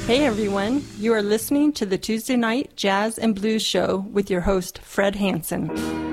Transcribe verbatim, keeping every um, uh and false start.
Hey everyone, you are listening to the Tuesday Night Jazz and Blues Show with your host, Fred Hansen.